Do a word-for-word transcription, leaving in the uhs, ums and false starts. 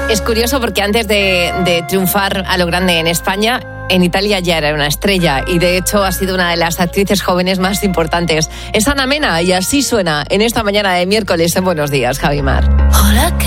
Es curioso porque antes de, de triunfar a lo grande en España, en Italia ya era una estrella y de hecho ha sido una de las actrices jóvenes más importantes. Es Ana Mena y así suena en esta mañana de miércoles en Buenos Días, Javi Mar. Hola, ¿qué